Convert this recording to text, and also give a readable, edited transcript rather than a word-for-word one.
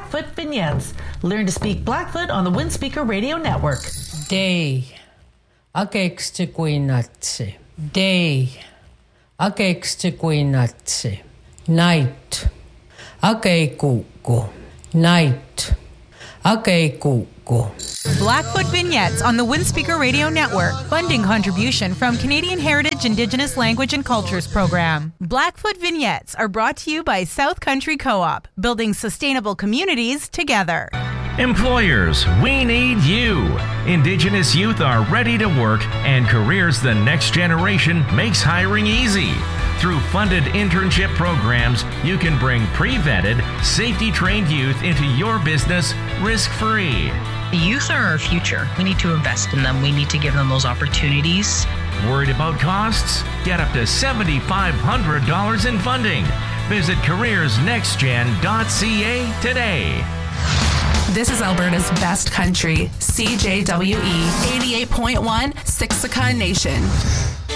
Blackfoot Vignettes. Learn to speak Blackfoot on the Windspeaker Radio Network. Day. Akekstikuinatsi. Day. Akekstikuinatsi. Night. Akeikuku. Night. Akeikuku. Blackfoot Vignettes on the Windspeaker Radio Network. Funding contribution from Canadian Heritage Indigenous Language and Cultures Program. Blackfoot Vignettes are brought to you by South Country Co-op, building sustainable communities together. Employers, we need you. Indigenous youth are ready to work, and Careers the Next Generation makes hiring easy. Through funded internship programs, you can bring pre-vetted, safety-trained youth into your business risk-free. The youth are our future. We need to invest in them. We need to give them those opportunities. Worried about costs? Get up to $7,500 in funding. Visit careersnextgen.ca today. This is Alberta's best country, CJWE 88.1 Siksika Nation.